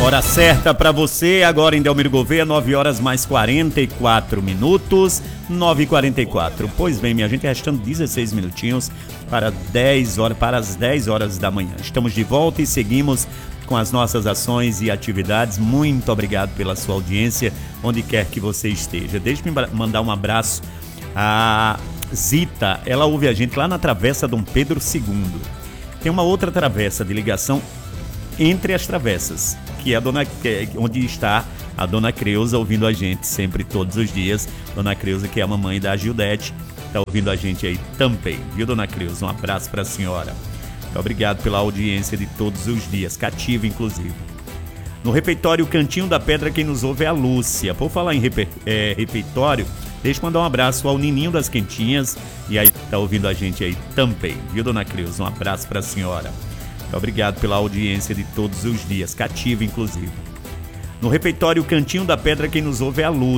Hora certa para você, agora em Delmiro Gouveia, 9 horas mais 44 minutos, 9h44. Pois bem, minha gente, restando 16 minutinhos para as 10 horas da manhã. Estamos de volta e seguimos com as nossas ações e atividades. Muito obrigado pela sua audiência, onde quer que você esteja. Deixe-me mandar um abraço a Zita, ela ouve a gente lá na Travessa Dom Pedro II. Tem uma outra travessa de ligação entre as travessas, que é onde está a Dona Creuza ouvindo a gente sempre, todos os dias. Dona Creuza, que é a mamãe da Gildete, está ouvindo a gente aí também, viu, Dona Creuza? Um abraço para a senhora. Muito obrigado pela audiência de todos os dias, cativa inclusive. No refeitório Cantinho da Pedra, quem nos ouve é a Lúcia. Por falar em refeitório, deixa eu mandar um abraço ao Nininho das Quentinhas, e aí tá ouvindo a gente aí também, viu, Dona Creuza? Um abraço para a senhora. Obrigado pela audiência de todos os dias, cativa inclusive. No refeitório Cantinho da Pedra, quem nos ouve é a Lúcia.